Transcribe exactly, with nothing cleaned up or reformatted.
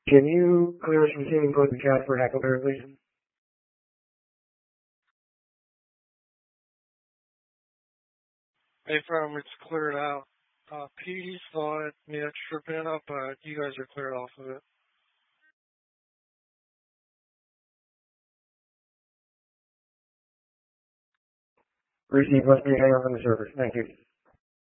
Can you clear us from seeing code and chat for Hackleberry, please? Hey, from it's cleared out. Uh, P D's thought the extra pin up, but you guys are cleared off of it. Receive must be hang on the server. Thank you.